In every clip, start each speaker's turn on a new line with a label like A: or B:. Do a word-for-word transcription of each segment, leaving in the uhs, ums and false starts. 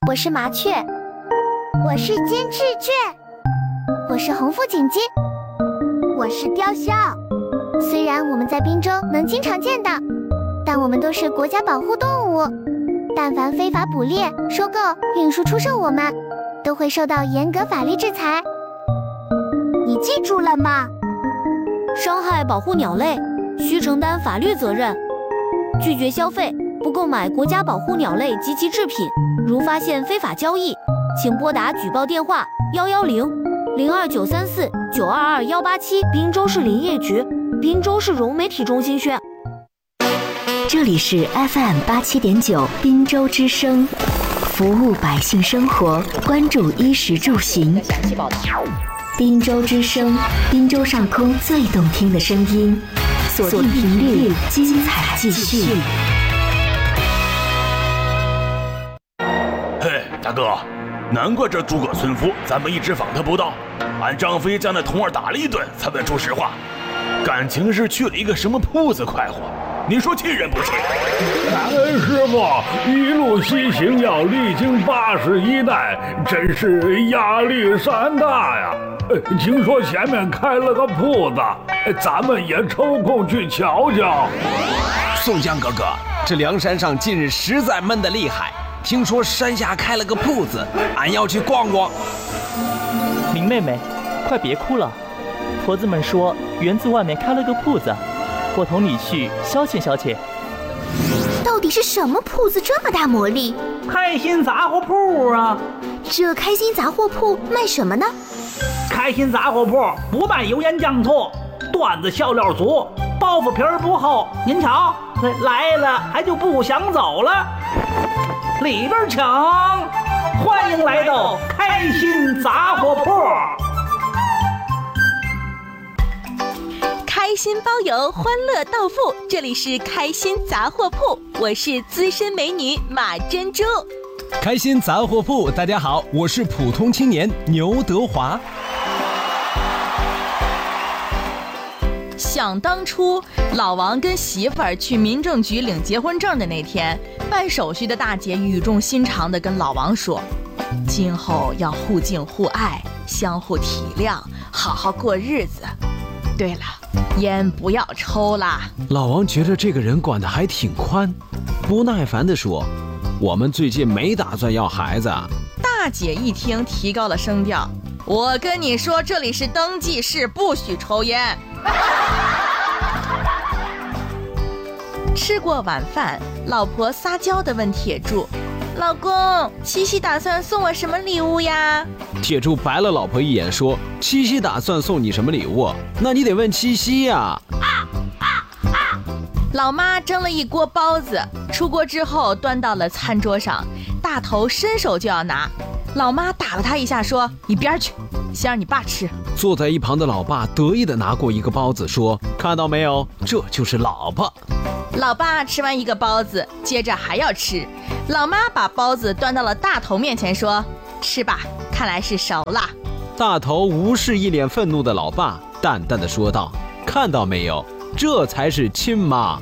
A: 我是麻雀，
B: 我是金翅雀，
A: 我是红腹锦鸡，
B: 我是雕鸮。
A: 虽然我们在滨州能经常见到，但我们都是国家保护动物，但凡非法捕猎、收购、运输、出售我们，都会受到严格法律制裁。
B: 你记住了吗？
C: 伤害保护鸟类，需承担法律责任。拒绝消费，不购买国家保护鸟类及其制品。如发现非法交易，请拨打举报电话幺幺零零二九三四九二二幺八七。滨州市林业局，滨州市融媒体中心宣。
D: 这里是 F M 八七点九滨州之声，服务百姓生活，关注衣食住行。滨州之声，滨州上空最动听的声音，锁定频率，精彩继续。
E: 嘿，大哥，难怪这诸葛村夫咱们一直访他不到，俺张飞将那童儿打了一顿才问出实话，感情是去了一个什么铺子快活，你说气人不气？
F: 感恩师傅，一路西行要历经八十一难，真是压力山大呀。听说前面开了个铺子，咱们也抽空去瞧瞧。
G: 宋江哥哥，这梁山上近日实在闷得厉害，听说山下开了个铺子，俺要去逛逛。
H: 明妹妹，快别哭了，婆子们说园子外面开了个铺子，我同你去消遣消遣。
A: 到底是什么铺子这么大魔力？
I: 开心杂货铺啊！
A: 这开心杂货铺卖什么呢？
I: 开心杂货铺不卖油盐酱醋，段子笑料足，包袱皮儿不厚。您瞧，来了还就不想走了。里边请，欢迎来到开心杂货铺。
J: 开心包邮，欢乐到付，这里是开心杂货铺，我是资深美女马珍珠。
K: 开心杂货铺，大家好，我是普通青年牛德华。
J: 想当初，老王跟媳妇儿去民政局领结婚证的那天，办手续的大姐语重心长地跟老王说：“今后要互敬互爱，相互体谅，好好过日子。对了，烟不要抽啦。”
G: 老王觉得这个人管得还挺宽，不耐烦地说：“我们最近没打算要孩子。”
J: 大姐一听，提高了声调：“我跟你说，这里是登记室，不许抽烟。”吃过晚饭，老婆撒娇地问铁柱：“老公，七夕打算送我什么礼物呀？”
G: 铁柱白了老婆一眼说：“七夕打算送你什么礼物？那你得问七夕呀。”
J: 老妈蒸了一锅包子，出锅之后端到了餐桌上，大头伸手就要拿，老妈打了他一下说：“一边去，先让你爸吃。”
G: 坐在一旁的老爸得意地拿过一个包子说：“看到没有，这就是老婆。”
J: 老爸吃完一个包子，接着还要吃，老妈把包子端到了大头面前说：“吃吧，看来是熟了。”
G: 大头无视一脸愤怒的老爸，淡淡地说道：“看到没有，这才是亲妈。”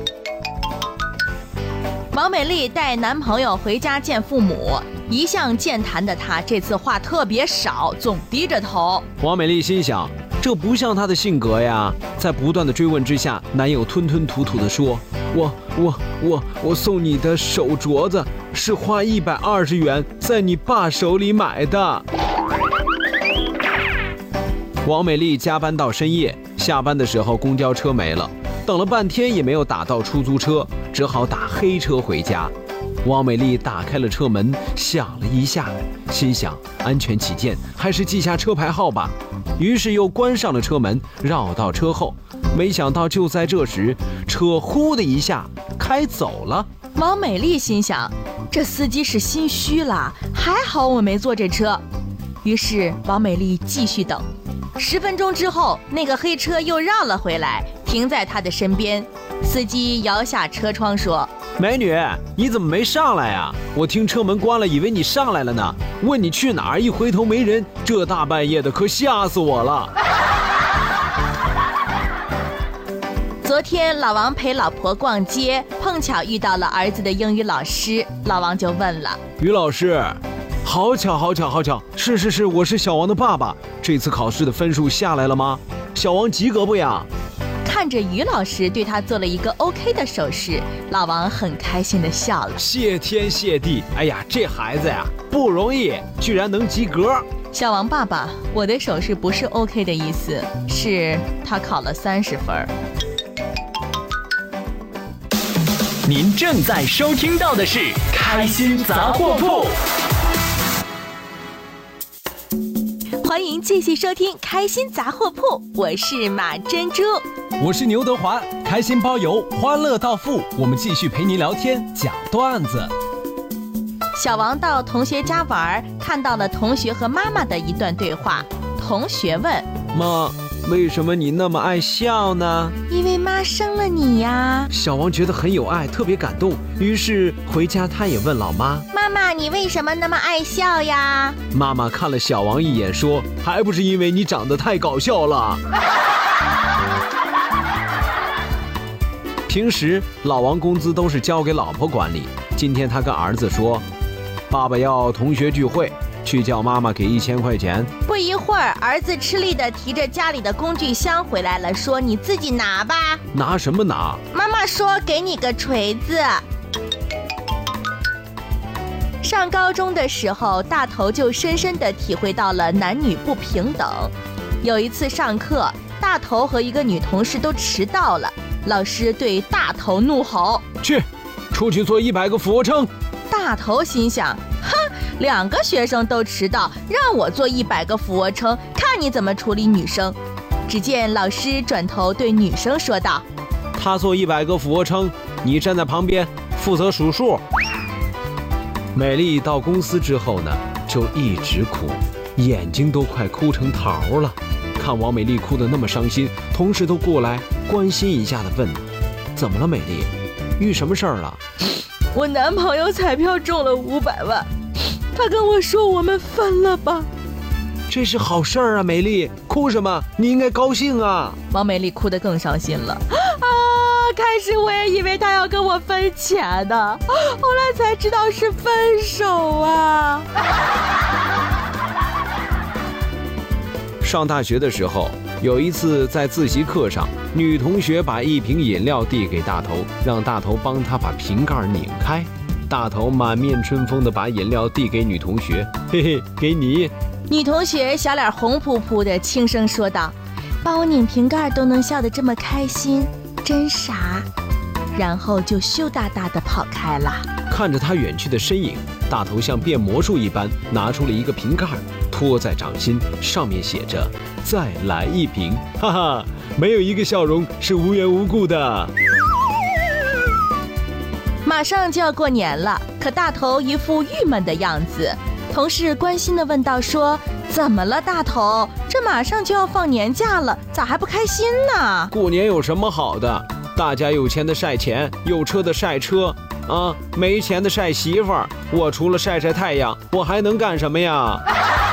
J: 王美丽带男朋友回家见父母，一向健谈的她这次话特别少，总低着头。
G: 王美丽心想，这不像她的性格呀。在不断的追问之下，男友吞吞吐吐地说：“我我我我送你的手镯子是花一百二十元在你爸手里买的。”王美丽加班到深夜，下班的时候公交车没了，等了半天也没有打到出租车，只好打黑车回家。王美丽打开了车门，想了一下，心想安全起见，还是记下车牌号吧。于是又关上了车门，绕到车后。没想到就在这时，车呼的一下开走了。
J: 王美丽心想，这司机是心虚了，还好我没坐这车。于是王美丽继续等。十分钟之后，那个黑车又绕了回来，停在她的身边。司机摇下车窗说：“
G: 美女，你怎么没上来呀？我听车门关了，以为你上来了呢。问你去哪儿，一回头没人，这大半夜的可吓死我了。”
J: 昨天，老王陪老婆逛街，碰巧遇到了儿子的英语老师，老王就问了：
G: 于老师，好巧好巧好巧，是是是，我是小王的爸爸。这次考试的分数下来了吗？小王及格不呀？
J: 看着于老师对他做了一个 OK 的手势，老王很开心地笑了。
G: 谢天谢地，哎呀，这孩子呀不容易，居然能及格。
J: 小王爸爸，我的手势不是 OK 的意思，是他考了三十分。
K: 您正在收听到的是开心杂货铺。
J: 欢迎继续收听开心杂货铺，我是马珍珠，
K: 我是牛德华，开心包邮，欢乐到付，我们继续陪您聊天讲段子。
J: 小王到同学家玩，看到了同学和妈妈的一段对话。同学问：
G: 妈，为什么你那么爱笑呢？
J: 因为妈生了你呀。
G: 小王觉得很有爱，特别感动，于是回家他也问老妈：
B: 妈妈，你为什么那么爱笑呀？
G: 妈妈看了小王一眼说：还不是因为你长得太搞笑了。平时老王工资都是交给老婆管理，今天他跟儿子说：爸爸要同学聚会，去叫妈妈给一千块钱。
B: 不一会儿，儿子吃力地提着家里的工具箱回来了，说：你自己拿吧。
G: 拿什么拿？
B: 妈妈说给你个锤子。
J: 上高中的时候，大头就深深地体会到了男女不平等。有一次上课，大头和一个女同事都迟到了，老师对大头怒吼：
G: 去，出去做一百个俯卧撑。
J: 大头心想：哼，两个学生都迟到，让我做一百个俯卧撑，看你怎么处理女生。只见老师转头对女生说道：
G: 他做一百个俯卧撑，你站在旁边负责数数。美丽到公司之后呢，就一直哭，眼睛都快哭成桃了。看王美丽哭得那么伤心，同事都过来关心一下的问：怎么了美丽？遇什么事儿了？
J: 我男朋友彩票中了五百万，他跟我说我们分了吧。
G: 这是好事儿啊，美丽，哭什么？你应该高兴啊。
J: 王美丽哭得更伤心了。啊，开始我也以为他要跟我分钱的，后来才知道是分手啊。
G: 上大学的时候，有一次在自习课上，女同学把一瓶饮料递给大头，让大头帮她把瓶盖拧开。大头满面春风地把饮料递给女同学：嘿嘿，给你。
J: 女同学小脸红扑扑的，轻声说道：帮我拧瓶盖都能笑得这么开心，真傻。然后就羞答答地跑开了。
G: 看着他远去的身影，大头像变魔术一般拿出了一个瓶盖，托在掌心，上面写着再来一瓶。哈哈，没有一个笑容是无缘无故的。
J: 马上就要过年了，可大头一副郁闷的样子。同事关心地问道说：怎么了大头？这马上就要放年假了，咋还不开心呢？
G: 过年有什么好的？大家有钱的晒钱，有车的晒车啊，没钱的晒媳妇儿。我除了晒晒太阳，我还能干什么呀？